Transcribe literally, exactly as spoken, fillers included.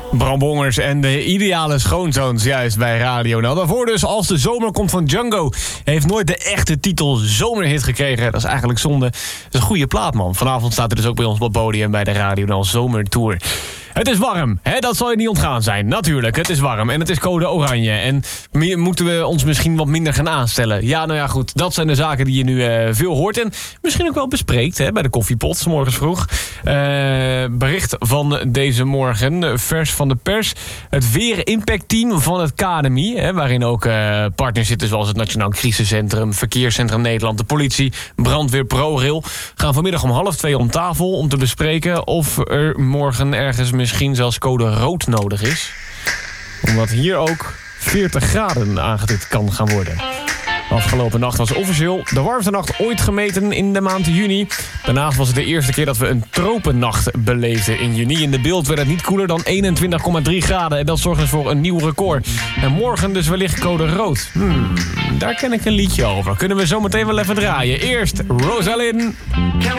Bram Bongers en de ideale schoonzoons juist bij Radio Nel. Daarvoor dus Als de Zomer komt van Django. Heeft nooit de echte titel zomerhit gekregen. Dat is eigenlijk zonde. Dat is een goede plaat, man. Vanavond staat er dus ook bij ons op het podium bij de Radio Nel Zomertour. Het is warm, hè? Dat zal je niet ontgaan zijn. Natuurlijk, het is warm en het is code oranje. En moeten we ons misschien wat minder gaan aanstellen? Ja, nou ja, goed. Dat zijn de zaken die je nu uh, veel hoort. En misschien ook wel bespreekt hè, bij de koffiepot, 's morgens vroeg. Uh, bericht van deze morgen, vers van de pers. Het Weer-Impact-team van het K N M I. Hè, waarin ook uh, partners zitten zoals het Nationaal Crisiscentrum, Verkeerscentrum Nederland, de politie, Brandweer, ProRail. Gaan vanmiddag om half twee om tafel om te bespreken of er morgen ergens misschien zelfs code rood nodig is. Omdat hier ook veertig graden aangetikt kan gaan worden. Afgelopen nacht was officieel de warmste nacht ooit gemeten in de maand juni. Daarnaast was het de eerste keer dat we een tropennacht beleefden in juni. In de beeld werd het niet koeler dan eenentwintig komma drie graden. En dat zorgt dus voor een nieuw record. En morgen dus wellicht code rood. Hmm, daar ken ik een liedje over. Kunnen we zo meteen wel even draaien. Eerst Rosalind.